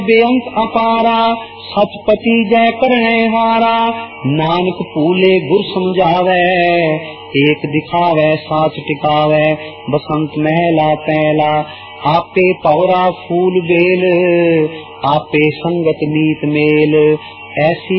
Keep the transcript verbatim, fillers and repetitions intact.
बेअंत अपारा सतपति जय करने हारा। नानक पूले गुर समझावे एक दिखावे साच टिकावे। बसंत महला पहला आपे पौरा फूल बेल आपे संगत नीत मेल। ऐसी